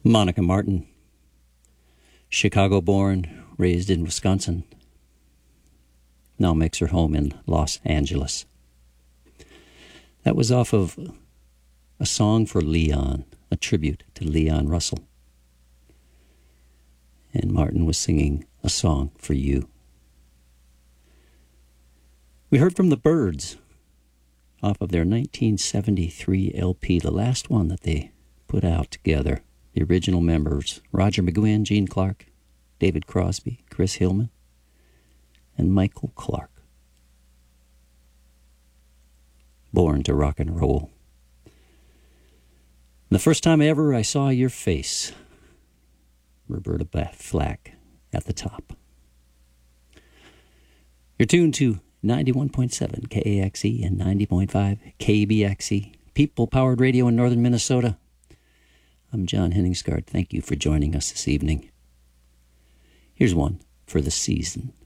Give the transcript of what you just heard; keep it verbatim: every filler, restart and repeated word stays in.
Monica Martin, Chicago-born, raised in Wisconsin, now makes her home in Los Angeles. That was off of A Song for Leon, a tribute to Leon Russell. And Martin was singing A Song for You. We heard from the Byrds off of their nineteen seventy-three L P, the last one that they put out together. The original members, Roger McGuinn, Gene Clark, David Crosby, Chris Hillman, and Michael Clark. Born to Rock and Roll. The first time ever I saw your face, Roberta Flack at the top. You're tuned to ninety-one point seven K A X E and ninety point five K B X E, people-powered radio in northern Minnesota. I'm John Henningsgaard. Thank you for joining us this evening. Here's one for the season.